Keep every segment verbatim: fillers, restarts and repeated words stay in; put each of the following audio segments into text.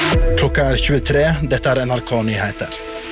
Klokka er tjuetre, dette er N R K Nyheter.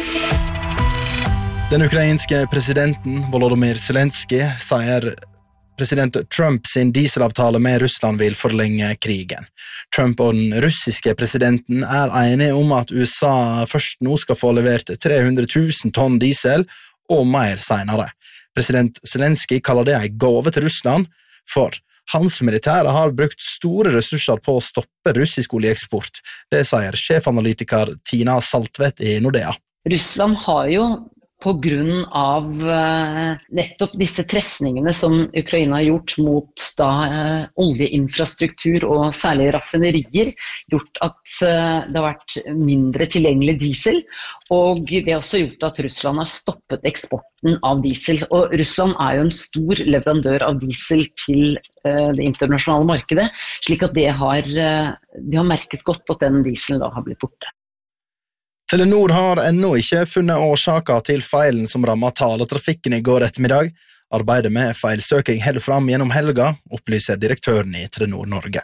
Den ukrainske presidenten Volodymyr Zelensky sier president Trump sin dieselavtale med Russland vil forlenge krigen. Trump og den russiske presidenten er enige om at U S A først nå skal få levert tre hundre tusen tonn diesel og mer senere. President Zelensky kaller det en gave til Russland, for hans militære har brukt store ressurser på å stoppe russisk oljeeksport. Det sier sjefanalytiker Tina Saltvedt i Nordea. Russland har jo på grunn av uh, nettopp disse trefningene som Ukraina har gjort mot da, uh, oljeinfrastruktur og særlig raffinerier, gjort at uh, det har vært mindre tilgjengelig diesel, og det har også gjort at Russland har stoppet eksporten av diesel. Og Russland er jo en stor leverandør av diesel til uh, det internasjonale markedet, slik at det har, uh, det har merkes godt at den dieselen da har blitt borte. Telenor har ennå ikke funnet årsaker til feilen som rammet taletrafikken i går ettermiddag. Arbeidet med feilsøking holder fram gjennom helga, opplyser direktøren i Telenor Norge.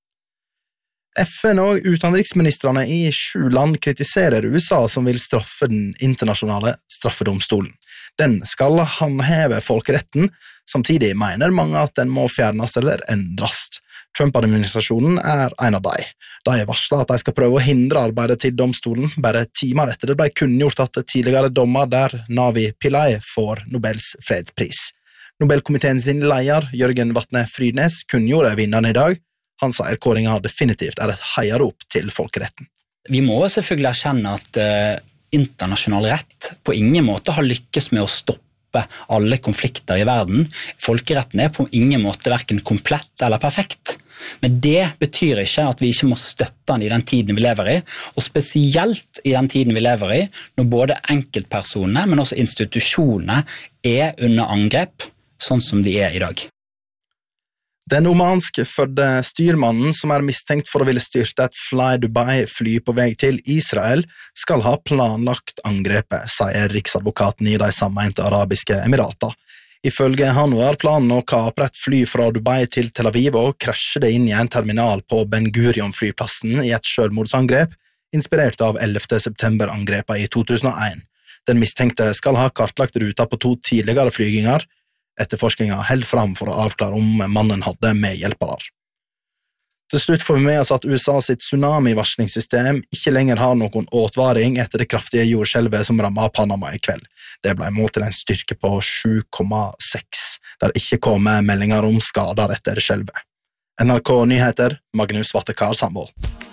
F N og utenriksministrene i sju land kritiserer U S A som vil straffe den internasjonale straffedomstolen. Den skal håndheve folkeretten, samtidig mener mange at den må fjernes eller endres. Trump-administrasjonen er en av de. De varsler at de skal prøve å hindre arbeidet til domstolen, bare timer etter det ble kunngjort at tidligere dommer der Navi Pillay får Nobels fredspris. Nobelkomiteen sin leder, Jørgen Vatne Frydnes, kunngjorde vinneren i dag. Han sier kåringen definitivt er et heiarop til folkeretten. Vi må selvfølgelig erkjenne at uh, internasjonal rett på ingen måte har lykkes med å stoppe alle konflikter i verden. Folkeretten er på ingen måte hverken komplett eller perfekt. Men det betyr ikke at vi ikke må støtte den i den tiden vi lever i, og spesielt i den tiden vi lever i, når både enkeltpersoner, men også institusjoner er under angrep, sånn som de er i dag. Den omanske fødde styrmannen som er mistenkt for å ville styrte et Fly Dubai-fly på vei til Israel, skal ha planlagt angrepet, sier riksadvokaten i de sammente arabiske emirater. Ifølge han var planen å kapre et fly fra Dubai til Tel Aviv og krasje det inn i en terminal på Ben Gurion-flyplassen i et selvmordsangrep, inspirert av ellevte september-angrepet i to tusen og en. Den mistenkte skal ha kartlagt ruta på to tidligere flyginger. Etterforskningen held fram for å avklare om mannen hadde medhjelpere. Til slutt får vi med oss at U S A sitt tsunami-varslingssystem ikke lenger har noen åtvaring etter det kraftige jordskjelvet som rammet Panama i kveld. Det ble målt til en styrke på sju komma seks, der ikke kommer meldinger om skader etter skjelvet. N R K Nyheter, Magnus Vattekar Sandvold.